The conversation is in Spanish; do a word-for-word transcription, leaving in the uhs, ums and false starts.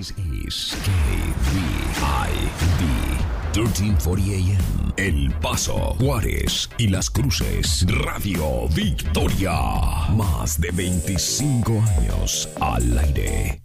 This is K V I D thirteen forty A M. El Paso, Juárez y Las Cruces. Radio Victoria. Más de veinticinco años al aire.